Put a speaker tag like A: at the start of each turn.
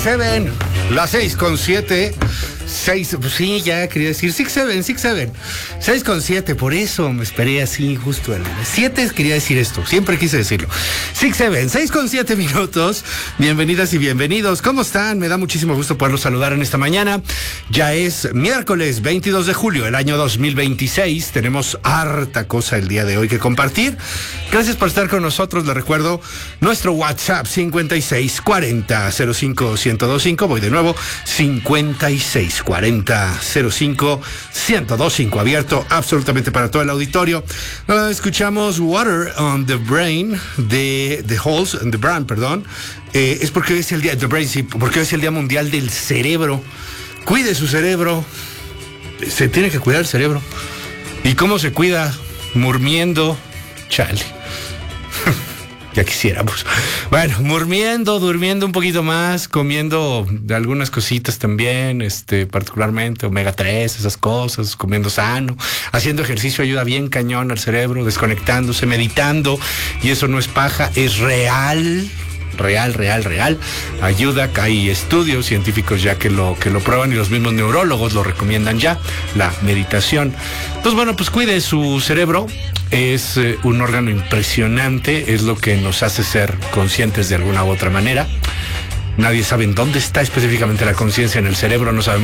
A: 6-7, las 6:07. 6, sí, ya quería decir 6-7. 6:07, por eso me esperé así justo el 7, quería decir esto, siempre quise decirlo. 6:07 minutos. Bienvenidas y bienvenidos. ¿Cómo están? Me da muchísimo gusto poderlos saludar en esta mañana. Ya es miércoles 22 de julio del año 2026. Tenemos harta cosa el día de hoy que compartir. Gracias por estar con nosotros. Les recuerdo nuestro WhatsApp 5640-05-1025. Voy de nuevo, 5640-05-1025, abierto absolutamente para todo el auditorio. Escuchamos Water on the Brain de The Holes and the Brain, perdón. Es porque hoy es el día, The Brain, sí, porque hoy es el Día Mundial del Cerebro. Cuide su cerebro. Se tiene que cuidar el cerebro. ¿Y cómo se cuida? Murmiendo. Chale. Ya quisiéramos. Bueno, durmiendo un poquito más, comiendo algunas cositas también, particularmente omega 3, esas cosas, comiendo sano, haciendo ejercicio ayuda bien cañón al cerebro, desconectándose, meditando, y eso no es paja, es real. Ayuda, hay estudios científicos ya que lo prueban y los mismos neurólogos lo recomiendan ya, la meditación. Entonces, bueno, pues cuide su cerebro, es un órgano impresionante, es lo que nos hace ser conscientes de alguna u otra manera. Nadie sabe en dónde está específicamente la conciencia en el cerebro, no sabemos